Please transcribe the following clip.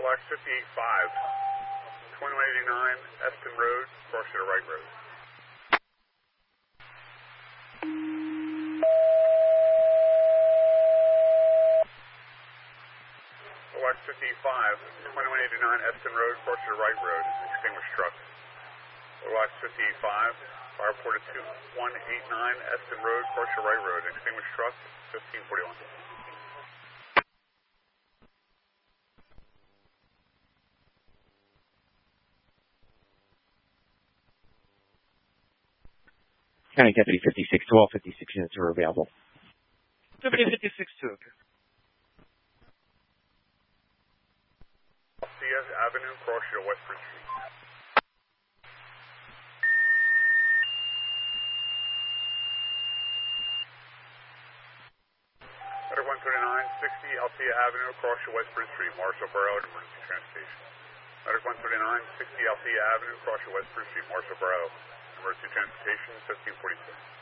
Relax 58.5, 2189 Eston Road, cross to the right road. Relax 58.5, 2189 Eston Road, cross to the right road, extinguished truck. Relax 58.5, fire report at 2189 Eston Road, cross to the right road, extinguished truck, 1541. County Deputy 56 to all 56 units are available. Deputy 56 to. CS Avenue, cross to Westbridge Street. Medic 139, 60 Althea Avenue, cross to Westbridge Street, Marshall Borough, emergency transportation. Medic 139, 60 Althea Avenue, cross to Westbridge Street, Marshall Borough, emergency transportation, 1546.